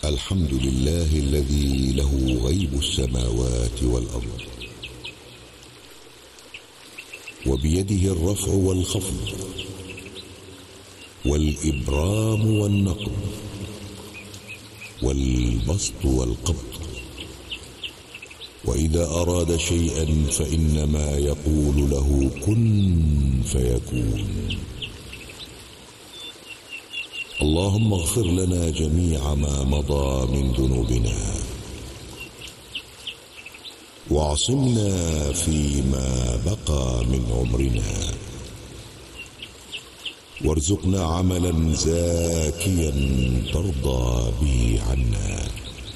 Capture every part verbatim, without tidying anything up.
الحمد لله الذي له غيب السماوات والأرض، وبيده الرفع والخفض والإبرام والنقض والبسط والقبض، وإذا أراد شيئا فإنما يقول له كن فيكون. اللهم اغفر لنا جميع ما مضى من ذنوبنا، واعصمنا فيما بقى من عمرنا، وارزقنا عملا زاكيا ترضى به عنا.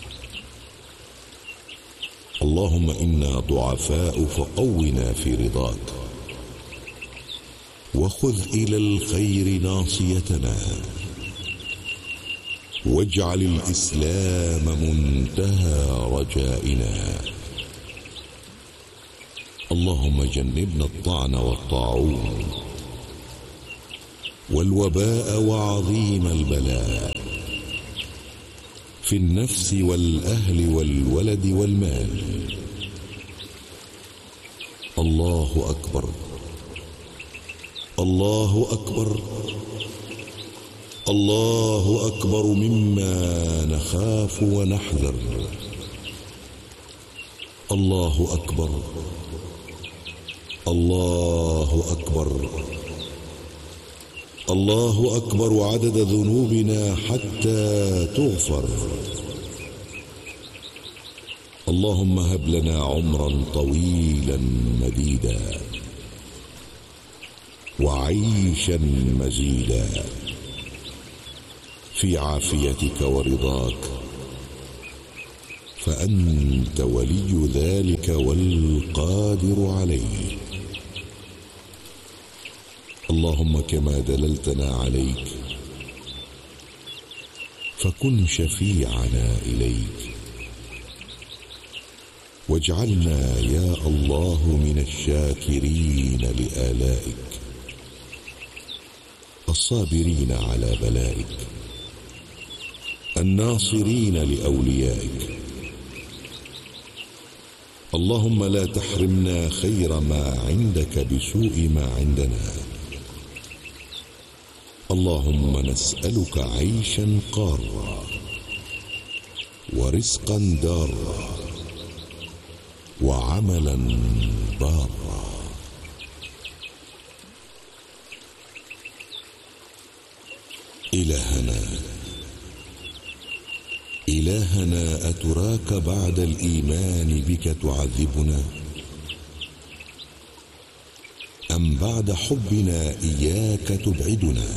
اللهم إنا ضعفاء فقونا في رضاك، وخذ إلى الخير ناصيتنا، واجعل الإسلام منتهى رجائنا. اللهم جنبنا الطعن والطاعون والوباء وعظيم البلاء في النفس والأهل والولد والمال. الله أكبر، الله أكبر، الله أكبر مما نخاف ونحذر. الله أكبر، الله أكبر، الله أكبر عدد ذنوبنا حتى تغفر. اللهم هب لنا عمرا طويلا مديدا، وعيشا مزيدا في عافيتك ورضاك، فأنت ولي ذلك والقادر عليه. اللهم كما دللتنا عليك فكن شفيعنا إليك، واجعلنا يا الله من الشاكرين لآلائك، الصابرين على بلائك، الناصرين لأوليائك. اللهم لا تحرمنا خير ما عندك بسوء ما عندنا. اللهم نسألك عيشا قارا، ورزقا دارا، وعملا بارا. إلهنا إلهنا أتراك بعد الإيمان بك تعذبنا، أم بعد حبنا إياك تبعدنا،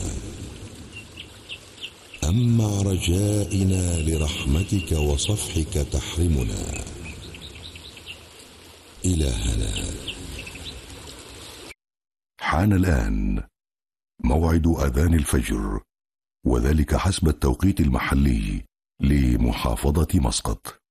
أم مع رجائنا لرحمتك وصفحك تحرمنا؟ إلهنا. حان الآن موعد أذان الفجر، وذلك حسب التوقيت المحلي لمحافظة مسقط.